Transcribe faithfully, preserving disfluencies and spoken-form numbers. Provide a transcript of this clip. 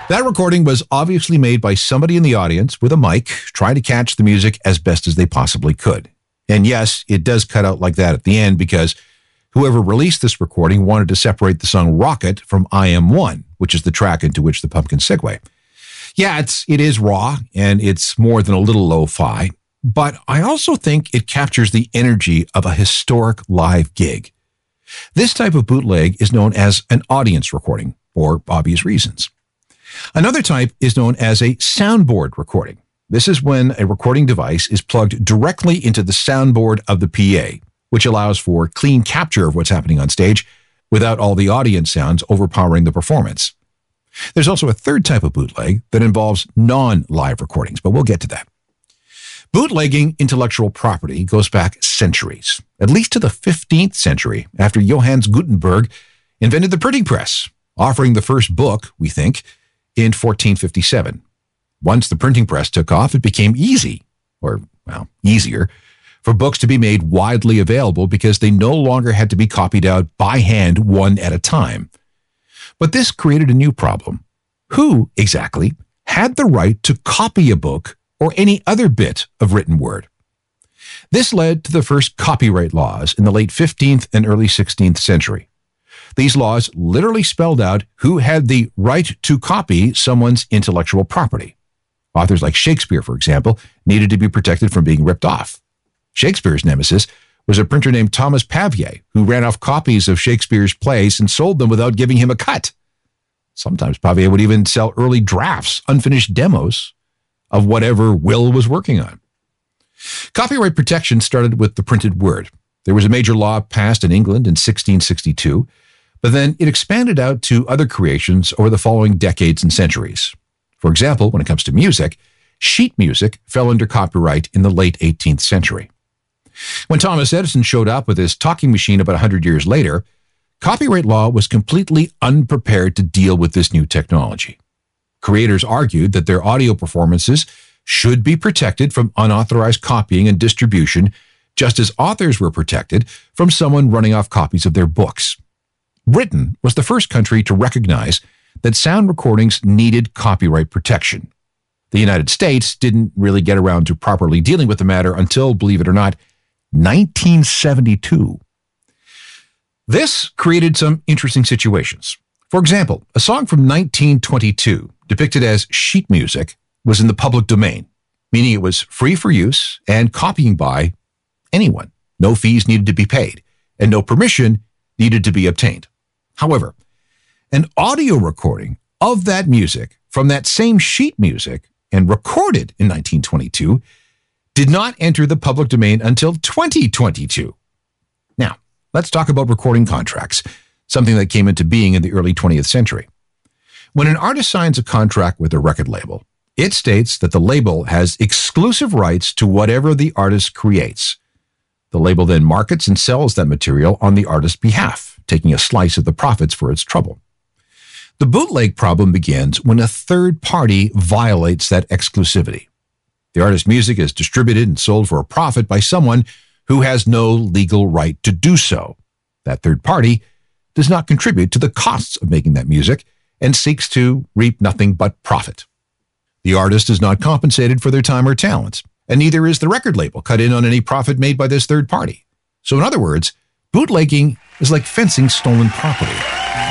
That recording was obviously made by somebody in the audience with a mic trying to catch the music as best as they possibly could. And yes, it does cut out like that at the end because whoever released this recording wanted to separate the song Rocket from I Am One, which is the track into which the Pumpkins segue. Yeah, it's, it is raw and it's more than a little lo-fi, but I also think it captures the energy of a historic live gig. This type of bootleg is known as an audience recording for obvious reasons. Another type is known as a soundboard recording. This is when a recording device is plugged directly into the soundboard of the P A, which allows for clean capture of what's happening on stage without all the audience sounds overpowering the performance. There's also a third type of bootleg that involves non-live recordings, but we'll get to that. Bootlegging intellectual property goes back centuries, at least to the fifteenth century, after Johannes Gutenberg invented the printing press, offering the first book, we think, in fourteen fifty-seven. Once the printing press took off, it became easy, or, well, easier, for books to be made widely available because they no longer had to be copied out by hand one at a time. But this created a new problem. Who, exactly, had the right to copy a book or any other bit of written word? This led to the first copyright laws in the late fifteenth and early sixteenth century. These laws literally spelled out who had the right to copy someone's intellectual property. Authors like Shakespeare, for example, needed to be protected from being ripped off. Shakespeare's nemesis was a printer named Thomas Pavier, who ran off copies of Shakespeare's plays and sold them without giving him a cut. Sometimes Pavier would even sell early drafts, unfinished demos of whatever Will was working on. Copyright protection started with the printed word. There was a major law passed in England in sixteen sixty-two, but then it expanded out to other creations over the following decades and centuries. For example, when it comes to music, sheet music fell under copyright in the late eighteenth century. When Thomas Edison showed up with his talking machine about one hundred years later, copyright law was completely unprepared to deal with this new technology. Creators argued that their audio performances should be protected from unauthorized copying and distribution, just as authors were protected from someone running off copies of their books. Britain was the first country to recognize that sound recordings needed copyright protection. The United States didn't really get around to properly dealing with the matter until, believe it or not, nineteen seventy-two. This created some interesting situations. For example, a song from nineteen twenty-two, depicted as sheet music, was in the public domain, meaning it was free for use and copying by anyone. No fees needed to be paid, and no permission needed to be obtained. However, an audio recording of that music from that same sheet music and recorded in nineteen twenty-two did not enter the public domain until twenty twenty-two. Now, let's talk about recording contracts, something that came into being in the early twentieth century. When an artist signs a contract with a record label, it states that the label has exclusive rights to whatever the artist creates. The label then markets and sells that material on the artist's behalf, taking a slice of the profits for its trouble. The bootleg problem begins when a third party violates that exclusivity. The artist's music is distributed and sold for a profit by someone who has no legal right to do so. That third party does not contribute to the costs of making that music and seeks to reap nothing but profit. The artist is not compensated for their time or talents, and neither is the record label cut in on any profit made by this third party. So in other words, bootlegging is like fencing stolen property.